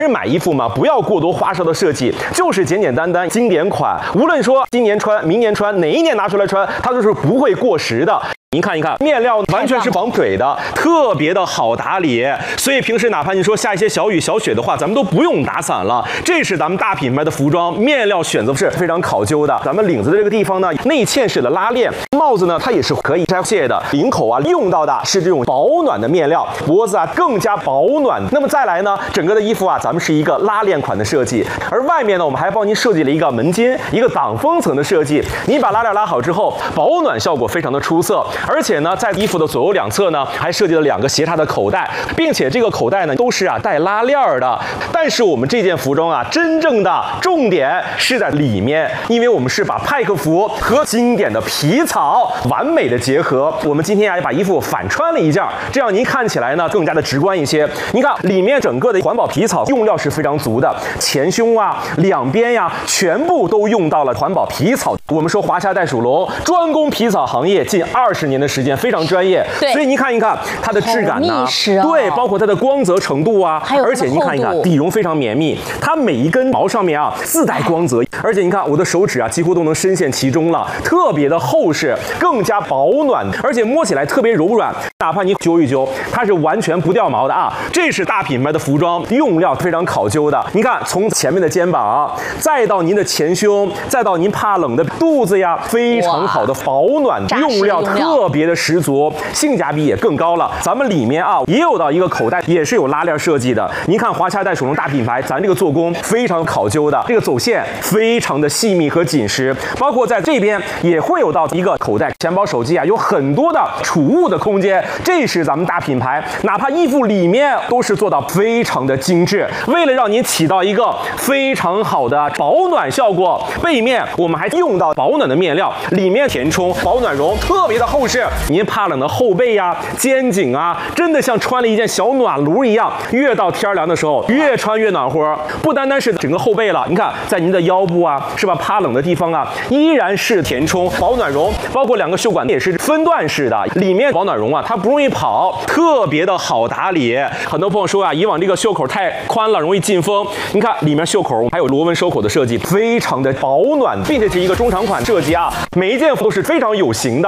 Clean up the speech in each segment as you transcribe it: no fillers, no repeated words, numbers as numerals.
买衣服嘛，不要过多花哨的设计，就是简简单单经典款。无论说今年穿、明年穿，哪一年拿出来穿，它都是不会过时的。您看一看，面料完全是防水的，特别的好打理。所以平时哪怕你说下一些小雨小雪的话，咱们都不用打伞了。这是咱们大品牌的服装，面料选择是非常考究的。咱们领子的这个地方呢，内嵌式的拉链，帽子呢它也是可以拆卸的。领口啊用到的是这种保暖的面料，脖子啊更加保暖。那么再来呢，整个的衣服啊，咱们是一个拉链款的设计，而外面呢，我们还帮您设计了一个门襟，一个挡风层的设计。你把拉链拉好之后，保暖效果非常的出色。而且呢，在衣服的左右两侧呢，还设计了2个斜插的口袋，并且这个口袋呢都是带拉链的。但是我们这件服装啊，真正的重点是在里面，因为我们是把派克服和经典的皮草完美的结合。我们今天也把衣服反穿了一件，这样您看起来呢更加的直观一些。您看里面整个的环保皮草用料是非常足的，前胸啊、两边呀，全部都用到了环保皮草。我们说华夏袋鼠笼专攻皮草行业近20年的时间，非常专业。所以您看一看它的质感呢，对，包括它的光泽程度啊，而且您看一看底绒非常绵密，它每一根毛上面啊自带光泽，而且您看我的手指啊几乎都能深陷其中了，特别的厚实，更加保暖，而且摸起来特别柔软，哪怕你揪一揪，它是完全不掉毛的啊。这是大品牌的服装，用料非常考究的。你看从前面的肩膀，再到您的前胸，再到您怕冷的肚子呀，非常好的保暖，用料特别的十足，性价比也更高了。咱们里面啊也有到一个口袋，也是有拉链设计的。您看华夏袋鼠笼大品牌，咱这个做工非常考究的，这个走线非常的细密和紧实，包括在这边也会有到一个口袋，钱包、手机啊有很多的储物的空间。这是咱们大品牌，哪怕衣服里面都是做到非常的精致，为了让您起到一个非常好的保暖效果，背面我们还用到保暖的面料，里面填充保暖绒，特别的厚实。您怕冷的后背呀、肩颈啊，真的像穿了一件小暖炉一样，越到天凉的时候越穿越暖和。不单单是整个后背了，你看在您的腰部啊，是吧，怕冷的地方啊，依然是填充保暖绒，包括2个袖管也是分段式的，里面保暖绒啊它不容易跑，特别的好打理。很多朋友说啊，以往这个袖口太宽了，容易进风。你看里面袖口还有螺纹收口的设计，非常的保暖，并且是一个中长款设计啊，每一件服都是非常有型的。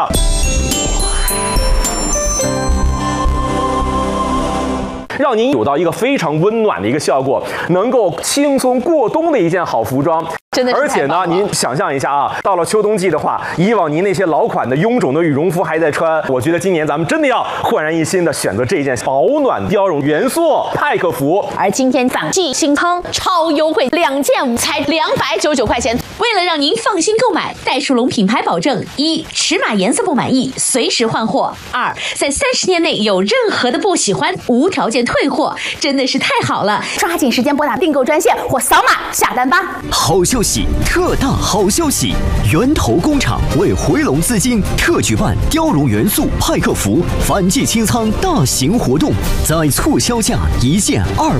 让您有到一个非常温暖的一个效果，能够轻松过冬的一件好服装。 真的是， 而且呢，您想象一下啊，到了秋冬季的话，以往您那些老款的臃肿的羽绒服还在穿，我觉得今年咱们真的要焕然一新的选择这件保暖貂绒元素派克服。 而今天反季新坑超优惠，2件才299块钱。 为了让您放心购买，袋鼠笼品牌保证：一、尺码颜色不满意随时换货；二、在30天内有任何的不喜欢无条件退货，真的是太好了！ 抓紧时间拨打订购专线或扫码下单吧。 好消息，特大好消息！源头工厂为回笼资金特举办貂绒元素派克服反季清仓大型活动，在促销价1件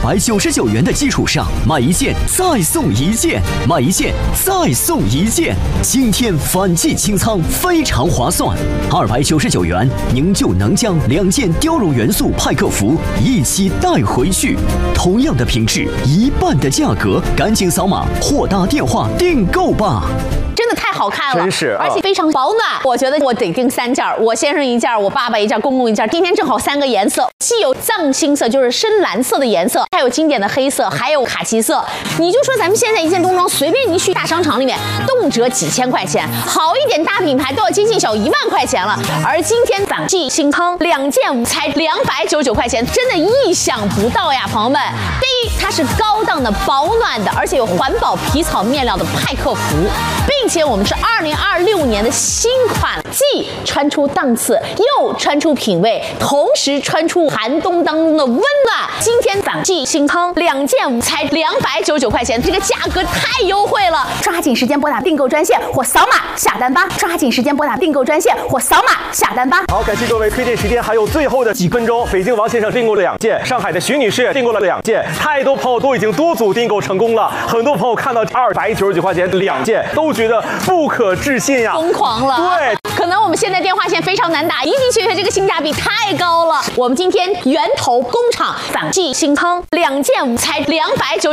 299元的基础上，买1件再送1件，买1件再送1件。今天反季清仓非常划算，299元您就能将2件貂绒元素派克服一起带回去，同样的品质，1半的价格，赶紧扫码或打电话订购吧。 真的太好看了， 真是， 而且非常保暖。我觉得我得订3件，我先生1件，我爸爸1件，公公1件。今天正好3个颜色，既有藏青色，就是深蓝色的颜色，还有经典的黑色，还有卡其色。你就说咱们现在一件冬装，随便你去大商场里面，动辄几千块钱，好一点大品牌都要接近小1万块钱了。而今天反季新坑2件才299块钱，真的意想不到呀，朋友们。第一，它是高档的、保暖的，而且有环保皮草面料的派克服，并且我们是2026年的新款，既穿出档次，又穿出品味，同时穿出寒冬当中的温暖。今天反季新坑2件才299块钱，这个价格太优惠了！抓紧时间拨打订购专线或扫码下单吧！抓紧时间拨打订购专线或扫码下单吧！ 好，感谢各位，推荐时间还有最后的几分钟。北京王先生订购了2件，上海的徐女士订购了2件，太多朋友都已经多组订购成功了。很多朋友看到299块钱2件，都觉得不可置信呀， 疯狂了。 对。 可能我们现在电话线非常难打，的确这个性价比太高了。我们今天源头工厂反季新仓2件才290。